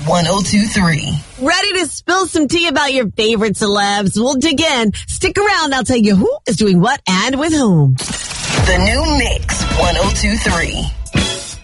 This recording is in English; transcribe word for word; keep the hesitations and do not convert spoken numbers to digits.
one oh two three. Ready to spill some tea about your favorite celebs? We'll dig in. Stick around. I'll tell you who is doing what and with whom. The new Mix one oh two three.